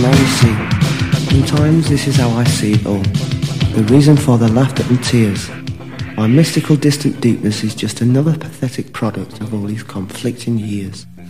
now you see, sometimes this is how I see it all. The reason for the laughter and tears. My mystical distant deepness is just another pathetic product of all these conflicting years.